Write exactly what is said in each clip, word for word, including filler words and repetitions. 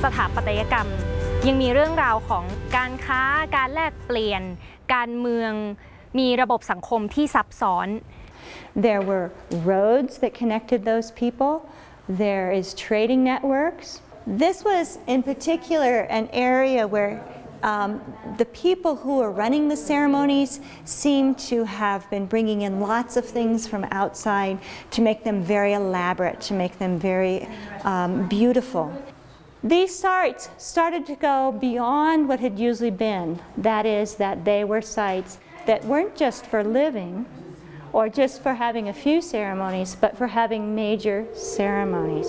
สถาปัตยกรรมยังมีเรื่องราวของการค้าการแลกเปลี่ยนการเมืองมีระบบสังคมที่ซับซ้อน There were roads that connected those people. There is trading networks. This was in particular an area where um, the people who were running the ceremonies seemed to have been bringing in lots of things from outside to make them very elaborate, to make them very um, beautiful. These sites started to go beyond what had usually been. That is, that they were sites that weren't just for living or just for having a few ceremonies, but for having major ceremonies.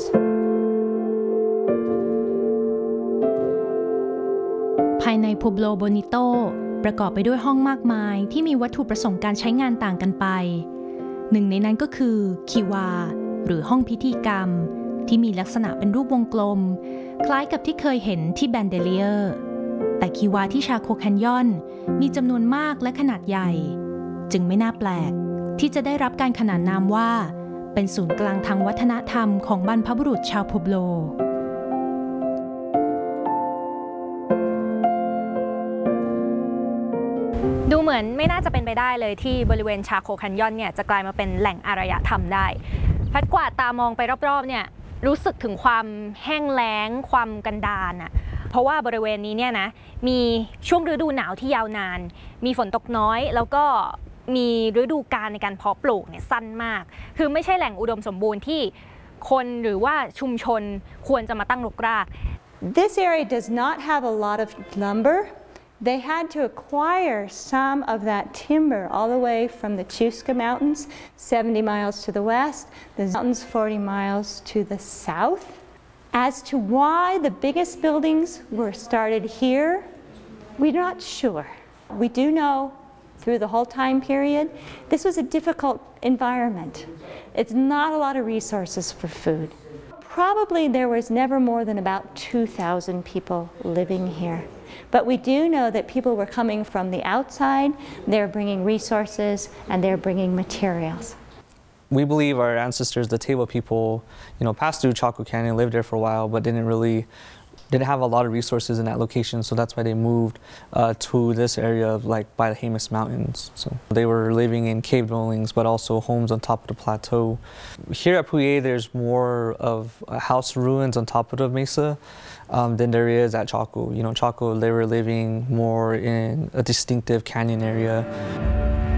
ภายในพูโบโลโบนิโตประกอบไปด้วยห้องมากมายที่มีวัตถุประสงค์การใช้งานต่างกันไปหนึ่งในนั้นก็คือคิวาหรือห้องพิธีกรรมที่มีลักษณะเป็นรูปวงกลมคล้ายกับที่เคยเห็นที่แบนเดเลียร์แต่คิวาที่ชาโคแคนยอนมีจำนวนมากและขนาดใหญ่จึงไม่น่าแปลกที่จะได้รับการขนานนามว่าเป็นศูนย์กลางทางวัฒนธรรมของบรรพบุรุษชาวพูโบโลดูเหมือนไม่น่าจะเป็นไปได้เลยที่บริเวณชาโคแคนยอนเนี่ยจะกลายมาเป็นแหล่งอารยธรรมได้พัดกวาดตามองไปรอบๆเนี่ยรู้สึกถึงความแห้งแล้งความกันดารอ่ะเพราะว่าบริเวณนี้เนี่ยนะมีช่วงฤดูหนาวที่ยาวนานมีฝนตกน้อยแล้วก็มีฤดูกาลในการเพาะปลูกเนี่ยสั้นมากคือไม่ใช่แหล่งอุดมสมบูรณ์ที่คนหรือว่าชุมชนควรจะมาตั้งรกราก This area does not have a lot of lumber.They had to acquire some of that timber all the way from the Chusca Mountains, seventy miles to the west, the mountains forty miles to the south. As to why the biggest buildings were started here, we're not sure. We do know through the whole time period, this was a difficult environment. It's not a lot of resources for food. Probably there was never more than about two thousand people living here.But we do know that people were coming from the outside, they're bringing resources, and they're bringing materials. We believe our ancestors, the Tewa people, you know, passed through Chaco Canyon, lived there for a while, but didn't really, didn't have a lot of resources in that location, so that's why they moved uh, to this area of like by the Jemez Mountains. So they were living in cave dwellings, but also homes on top of the plateau. Here at Puye, there's more of house ruins on top of the mesa.Um, than there is at Chaco. You know, Chaco, they were living more in a distinctive canyon area.